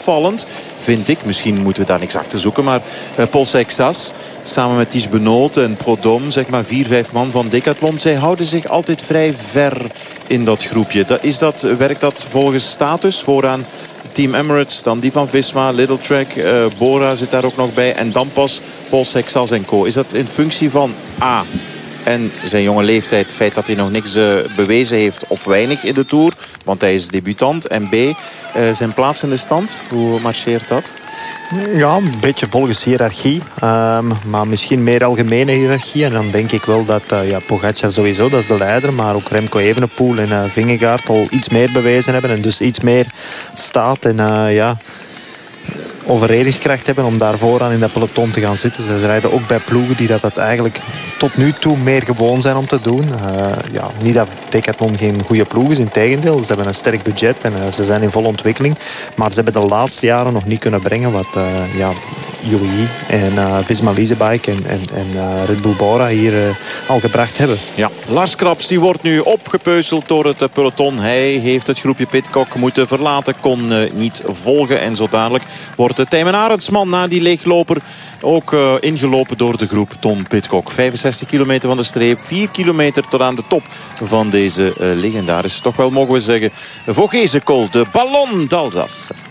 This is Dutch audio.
opvallend, vind ik. Misschien moeten we daar niks achter zoeken. Maar Paul Seixas, samen met Ties Benoot en Prudhomme, zeg maar 4-5 man van Decathlon. Zij houden zich altijd vrij ver in dat groepje. Werkt dat volgens status? Vooraan Team Emirates, dan die van Visma, Little Track, Bora zit daar ook nog bij. En dan pas Paul Seixas en co. Is dat in functie van A, en zijn jonge leeftijd, het feit dat hij nog niks bewezen heeft of weinig in de Tour, want hij is debutant. En B, zijn plaats in de stand. Hoe marcheert dat? Ja, een beetje volgens hiërarchie. Maar misschien meer algemene hiërarchie. En dan denk ik wel dat Pogacar sowieso, dat is de leider. Maar ook Remco Evenepoel en Vingegaard al iets meer bewezen hebben. En dus iets meer staat en overredingskracht hebben om daar vooraan in dat peloton te gaan zitten. Ze rijden ook bij ploegen die dat eigenlijk tot nu toe meer gewoon zijn om te doen. Niet dat Decathlon geen goede ploeg is, integendeel. Ze hebben een sterk budget en ze zijn in volle ontwikkeling. Maar ze hebben de laatste jaren nog niet kunnen brengen wat UAE en Visma Leasebike en Red Bull Bora hier al gebracht hebben. Ja, Lars Kraps die wordt nu opgepeuzeld door het peloton. Hij heeft het groepje Pidcock moeten verlaten, kon niet volgen. En zo dadelijk wordt Tijmen Arendsman na die leegloper ook ingelopen door de groep Tom Pidcock. 65 kilometer van de streep, 4 kilometer tot aan de top van deze legendarische, toch wel mogen we zeggen, Vogezen-col, de Ballon d'Alsace.